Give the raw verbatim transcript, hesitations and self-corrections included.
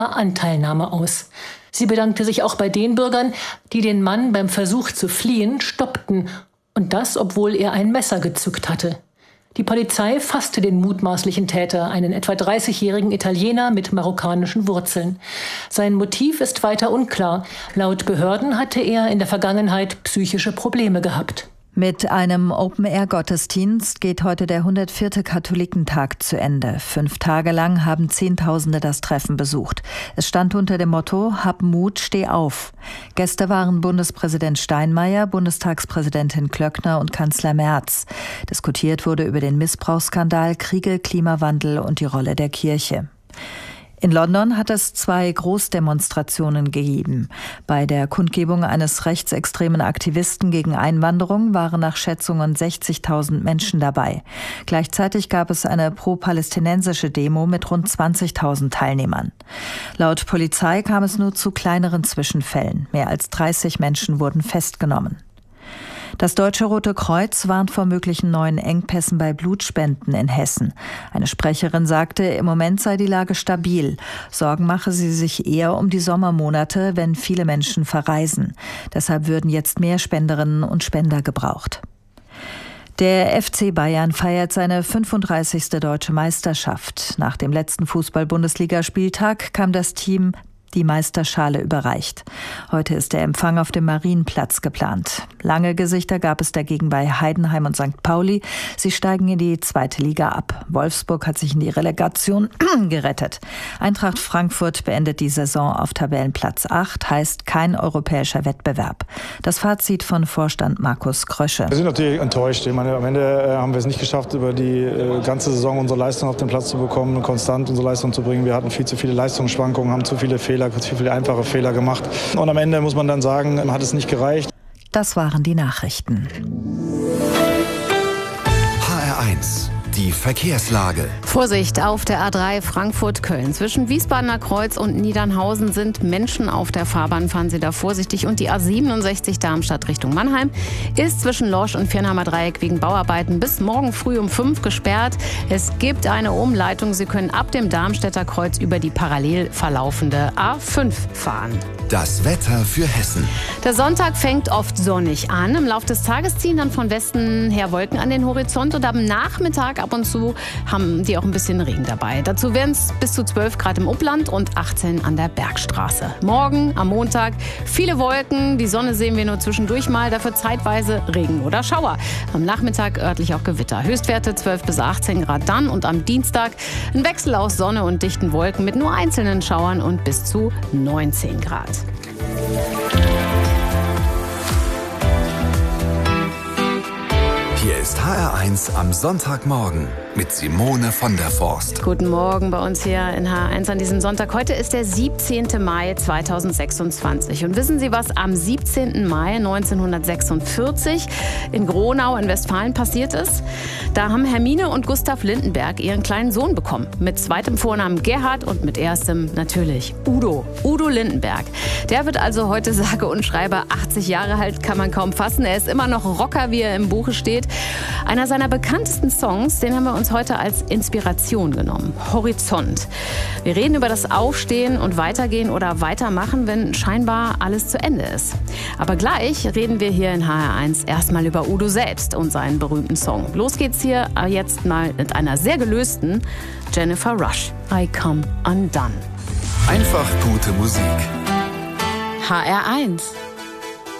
Anteilnahme aus. Sie bedankte sich auch bei den Bürgern, die den Mann beim Versuch zu fliehen stoppten, und das, obwohl er ein Messer gezückt hatte. Die Polizei fasste den mutmaßlichen Täter, einen etwa dreißigjährigen Italiener mit marokkanischen Wurzeln. Sein Motiv ist weiter unklar. Laut Behörden hatte er in der Vergangenheit psychische Probleme gehabt. Mit einem Open-Air-Gottesdienst geht heute der hundertvierte Katholikentag zu Ende. Fünf Tage lang haben Zehntausende das Treffen besucht. Es stand unter dem Motto: Hab Mut, steh auf. Gäste waren Bundespräsident Steinmeier, Bundestagspräsidentin Klöckner und Kanzler Merz. Diskutiert wurde über den Missbrauchsskandal, Kriege, Klimawandel und die Rolle der Kirche. In London hat es zwei Großdemonstrationen gegeben. Bei der Kundgebung eines rechtsextremen Aktivisten gegen Einwanderung waren nach Schätzungen sechzigtausend Menschen dabei. Gleichzeitig gab es eine pro-palästinensische Demo mit rund zwanzigtausend Teilnehmern. Laut Polizei kam es nur zu kleineren Zwischenfällen. Mehr als dreißig Menschen wurden festgenommen. Das Deutsche Rote Kreuz warnt vor möglichen neuen Engpässen bei Blutspenden in Hessen. Eine Sprecherin sagte, im Moment sei die Lage stabil. Sorgen mache sie sich eher um die Sommermonate, wenn viele Menschen verreisen. Deshalb würden jetzt mehr Spenderinnen und Spender gebraucht. Der F C Bayern feiert seine fünfunddreißigste deutsche Meisterschaft. Nach dem letzten Fußball-Bundesligaspieltag kam das Team die Meisterschale überreicht. Heute ist der Empfang auf dem Marienplatz geplant. Lange Gesichter gab es dagegen bei Heidenheim und Sankt Pauli. Sie steigen in die zweite Liga ab. Wolfsburg hat sich in die Relegation gerettet. Eintracht Frankfurt beendet die Saison auf Tabellenplatz acht, heißt kein europäischer Wettbewerb. Das Fazit von Vorstand Markus Krösche. Wir sind natürlich enttäuscht. Ich meine, am Ende äh, haben wir es nicht geschafft, über die äh, ganze Saison unsere Leistung auf den Platz zu bekommen und konstant unsere Leistung zu bringen. Wir hatten viel zu viele Leistungsschwankungen, haben zu viele Fehler zu viele einfache Fehler gemacht. Und am Ende muss man dann sagen, hat es nicht gereicht. Das waren die Nachrichten. H R eins. Die Verkehrslage. Vorsicht auf der A drei Frankfurt-Köln. Zwischen Wiesbadener Kreuz und Niedernhausen sind Menschen auf der Fahrbahn. Fahren Sie da vorsichtig. Und die A siebenundsechzig Darmstadt Richtung Mannheim ist zwischen Lorsch und Viernheimer Dreieck wegen Bauarbeiten bis morgen früh um fünf gesperrt. Es gibt eine Umleitung. Sie können ab dem Darmstädter Kreuz über die parallel verlaufende A fünf fahren. Das Wetter für Hessen. Der Sonntag fängt oft sonnig an. Im Laufe des Tages ziehen dann von Westen her Wolken an den Horizont und am Nachmittag ab und zu haben die auch ein bisschen Regen dabei. Dazu werden es bis zu zwölf Grad im Upland und achtzehn an der Bergstraße. Morgen, am Montag, viele Wolken. Die Sonne sehen wir nur zwischendurch mal. Dafür zeitweise Regen oder Schauer. Am Nachmittag örtlich auch Gewitter. Höchstwerte zwölf bis achtzehn Grad dann. Und am Dienstag ein Wechsel aus Sonne und dichten Wolken mit nur einzelnen Schauern und bis zu neunzehn Grad. Hier ist H R eins am Sonntagmorgen mit Simone von der Forst. Guten Morgen bei uns hier in H R eins an diesem Sonntag. Heute ist der siebzehnten Mai zweitausendsechsundzwanzig. Und wissen Sie, was am siebzehnten Mai neunzehnhundertsechsundvierzig in Gronau in Westfalen passiert ist? Da haben Hermine und Gustav Lindenberg ihren kleinen Sohn bekommen. Mit zweitem Vornamen Gerhard und mit erstem natürlich Udo. Udo Lindenberg. Der wird also heute sage und schreibe achtzig Jahre alt, kann man kaum fassen. Er ist immer noch Rocker, wie er im Buche steht. Einer seiner bekanntesten Songs, den haben wir uns heute als Inspiration genommen. Horizont. Wir reden über das Aufstehen und Weitergehen oder Weitermachen, wenn scheinbar alles zu Ende ist. Aber gleich reden wir hier in H R eins erstmal über Udo selbst und seinen berühmten Song. Los geht's hier jetzt mal mit einer sehr gelösten Jennifer Rush. I Come Undone. Einfach gute Musik. H R eins.